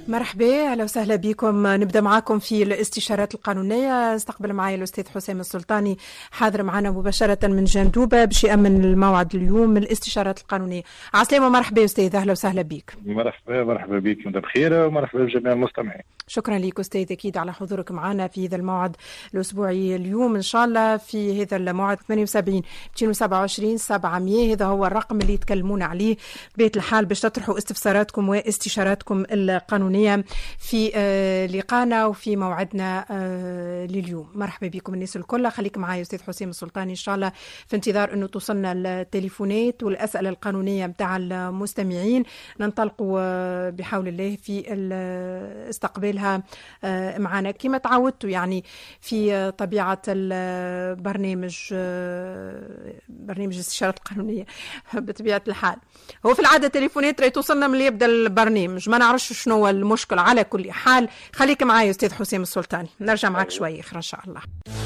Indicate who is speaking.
Speaker 1: مرحبا، اهلا وسهلا بكم. نبدا معاكم في الاستشارات القانونيه. استقبل معي الاستاذ حسام السلطاني حاضر معنا مباشره من جندوبه باش يامن الموعد اليوم من الاستشارات القانونيه. عسلامه، مرحبا استاذ، اهلا وسهلا بك.
Speaker 2: مرحبا بك مدام بخير، ومرحبا بجميع المستمعين.
Speaker 1: شكرا لك استاذ اكيد على حضورك معنا في هذا الموعد الاسبوعي اليوم ان شاء الله. في هذا الموعد 78 227 700 هذا هو الرقم اللي يتكلمون عليه بيت الحال باش تطرحوا استفساراتكم واستشاراتكم القانونيه في لقانا وفي موعدنا لليوم. مرحبا بكم الناس الكل. خليك معايا استاذ حسام السلطاني ان شاء الله في انتظار انه توصلنا التليفونات والاسئله القانونيه متاع المستمعين. ننطلقوا بحول الله في استقبالها معنا كما تعودتوا يعني في طبيعه البرنامج، برنامج الاستشارات القانونيه بطبيعه الحال. هو في العاده تليفونات راهي توصلنا من اللي يبدا البرنامج، ما نعرفش شنو هو المشكل. على كل حال خليك معايا استاذ حسام السلطاني، نرجع معك شوي اخر ان شاء الله.